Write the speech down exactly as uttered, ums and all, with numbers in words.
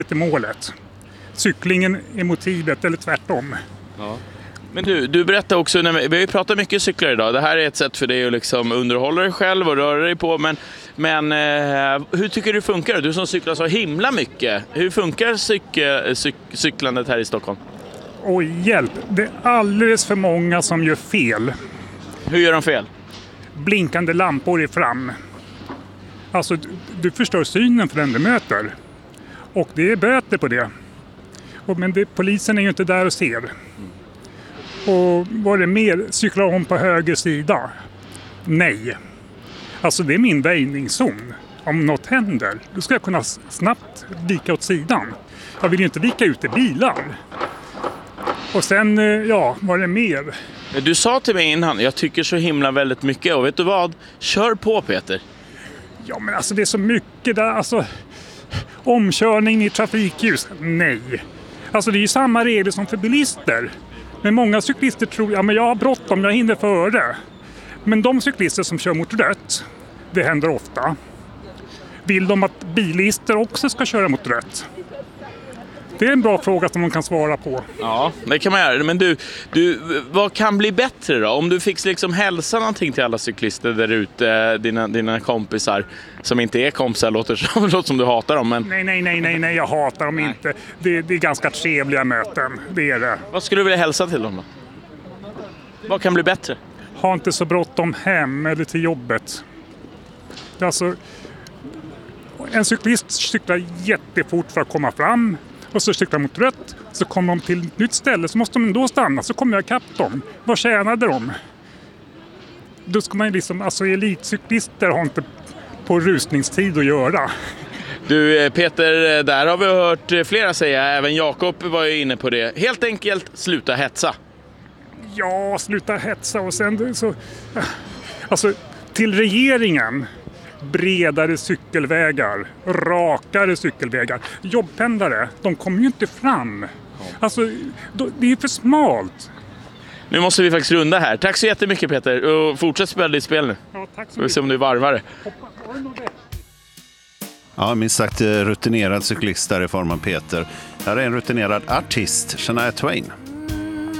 är målet. Cyklingen är motivet eller tvärtom. Ja. Men du, du berättar också, när vi, vi har ju pratat mycket cyklar idag. Det här är ett sätt för dig att liksom underhålla dig själv och röra dig på. Men, men eh, hur tycker du det funkar? Du som cyklar så himla mycket. Hur funkar cyk, cyk, cyklandet här i Stockholm? Oj, hjälp. Det är alldeles för många som gör fel. Hur gör de fel? Blinkande lampor är fram. Alltså, du, du förstör synen för den du möter. Och det är böter på det. Och, men det, polisen är ju inte där och ser. Och vad är det mer? Cyklar om på höger sida? Nej. Alltså det är min väjningszon. Om något händer, då ska jag kunna snabbt vika åt sidan. Jag vill ju inte vika ut i bilar. Och sen, ja, vad är det mer? Du sa till mig innan, jag tycker så himla väldigt mycket. Och vet du vad? Kör på, Peter. Ja, men alltså det är så mycket där. Alltså, omkörning i trafikljus? Nej. Alltså det är ju samma regler som för bilister. Men många cyklister tror, ja men jag har bråttom, jag hinner före. Men de cyklister som kör mot rött, det händer ofta. Vill de att bilister också ska köra mot rött? Det är en bra fråga som de kan svara på. Ja, det kan man göra. Men du, du, vad kan bli bättre då? Om du fick liksom hälsa någonting till alla cyklister där ute, dina, dina kompisar som inte är kompisar, låter som, låter som du hatar dem. Men... Nej, nej, nej, nej, nej, jag hatar dem nej. inte. Det, det är ganska trevliga möten, det är det. Vad skulle du vilja hälsa till dem då? Vad kan bli bättre? Ha inte så bråttom hem eller till jobbet. Alltså, en cyklist cyklar jättefort för att komma fram. Och så cyklar mot rött, så kommer de till ett nytt ställe, så måste de då stanna, så kommer jag ikapp dem. Vad tjänade de? Då ska man liksom, alltså elitcyklister har inte på rusningstid att göra. Du Peter, där har vi hört flera säga, även Jakob var ju inne på det. Helt enkelt, sluta hetsa. Ja, sluta hetsa och sen så... Alltså, till regeringen... bredare cykelvägar, rakare cykelvägar. Jobbpendlare, de kommer ju inte fram. Alltså, det är för smalt. Nu måste vi faktiskt runda här. Tack så jättemycket Peter och fortsätt spela ditt spel nu. Ja, tack så mycket. Vi får se om du är varvare. Ja, minst sagt rutinerad cyklist där i form av Peter. Här är en rutinerad artist, Shania Twain.